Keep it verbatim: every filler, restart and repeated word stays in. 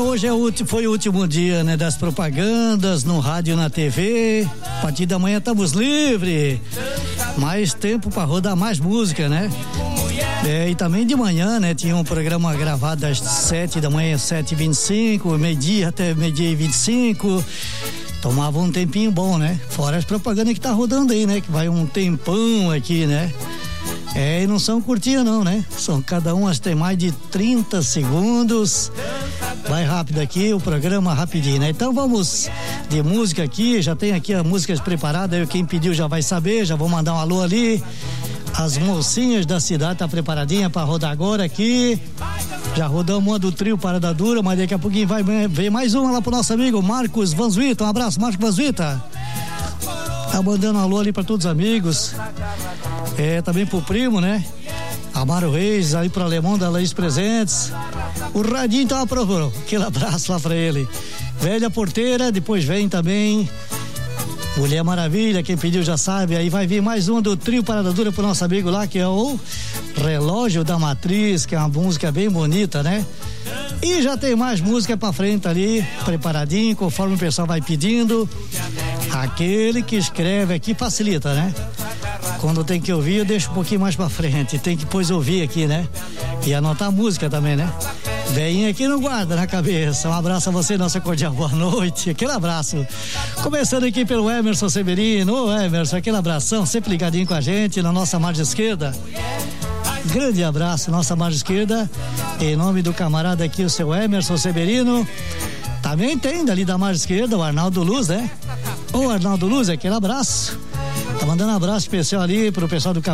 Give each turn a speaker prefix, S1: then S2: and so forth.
S1: hoje é o último, foi o último dia, né, das propagandas no rádio e na T V. A partir da manhã estamos livres. Mais tempo para rodar mais música, né? É, e também de manhã, né? Tinha um programa gravado às sete da manhã, sete e vinte e cinco, meio-dia até meio-dia e vinte e cinco. Tomava um tempinho bom, né? Fora as propagandas que tá rodando aí, né? Que vai um tempão aqui, né? É, e não são curtinhas não, né? São cada umas tem mais de trinta segundos. Vai rápido aqui, o programa rapidinho, né? Então vamos de música aqui, já tem aqui as músicas preparadas, quem pediu já vai saber, já vou mandar um alô ali. As mocinhas da cidade tá preparadinha para rodar agora aqui. Já rodamos uma do trio Parada Dura, mas daqui a pouquinho vai ver mais uma lá pro nosso amigo Marcos Vanzuita. Um abraço, Marcos Vanzuita. Tá mandando um alô ali para todos os amigos. É, também pro primo, né? Amaro Reis, aí pro Alemão da Laís Presentes. O Radinho tá aprovando. Aquele abraço lá pra ele. Velha Porteira, depois vem também Mulher Maravilha, quem pediu já sabe. Aí vai vir mais uma do trio Parada Dura pro nosso amigo lá, que é o Relógio da Matriz, que é uma música bem bonita, né? E já tem mais música pra frente ali, preparadinho, conforme o pessoal vai pedindo. Aquele que escreve aqui facilita, né? Quando tem que ouvir, eu deixo um pouquinho mais pra frente. Tem que depois ouvir aqui, né? E anotar a música também, né? Veinha aqui não guarda na cabeça. Um abraço a você, nossa cordial boa noite. Aquele abraço. Começando aqui pelo Emerson Severino. Ô Emerson, aquele abração, sempre ligadinho com a gente na nossa margem esquerda. Grande abraço, nossa margem esquerda. Em nome do camarada aqui, o seu Emerson Severino. Também tem dali da margem esquerda o Arnaldo Luz, né? Ô Arnaldo Luz, aquele abraço. Tá mandando um abraço especial ali pro pessoal do